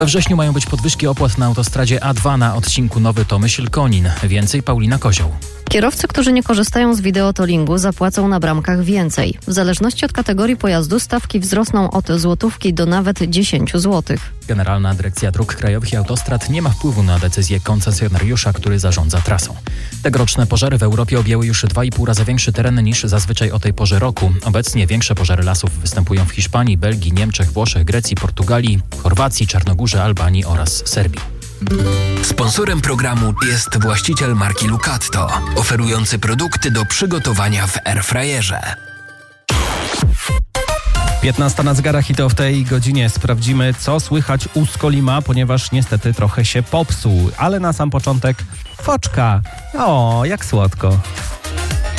We wrześniu mają być podwyżki opłat na autostradzie A2 na odcinku Nowy Tomyśl-Konin. Więcej Paulina Kozioł. Kierowcy, którzy nie korzystają z wideotollingu, zapłacą na bramkach więcej. W zależności od kategorii pojazdu stawki wzrosną od złotówki do nawet 10 zł. Generalna Dyrekcja Dróg Krajowych i Autostrad nie ma wpływu na decyzję koncesjonariusza, który zarządza trasą. Tegoroczne pożary w Europie objęły już 2,5 razy większy teren niż zazwyczaj o tej porze roku. Obecnie większe pożary lasów występują w Hiszpanii, Belgii, Niemczech, Włoszech, Grecji, Portugalii, Chorwacji, Czarnogórze, Albanii oraz Serbii. Sponsorem programu jest właściciel marki Lucatto, oferujący produkty do przygotowania w airfryerze. 15 na zegarach i to w tej godzinie sprawdzimy, co słychać u Skolima, ponieważ niestety trochę się popsuł. Ale na sam początek foczka. O, jak słodko.